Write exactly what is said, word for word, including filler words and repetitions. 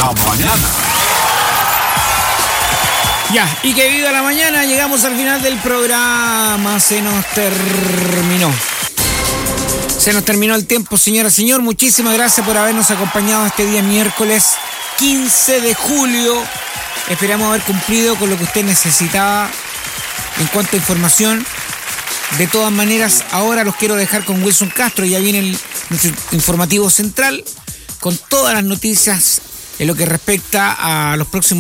la mañana. Ya, y que viva la mañana, llegamos al final del programa, se nos terminó. Se nos terminó el tiempo, señora, señor. Muchísimas gracias por habernos acompañado este día miércoles quince de julio. Esperamos haber cumplido con lo que usted necesitaba en cuanto a información. De todas maneras, ahora los quiero dejar con Wilson Castro. Ya viene el, nuestro informativo central con todas las noticias en lo que respecta a los próximos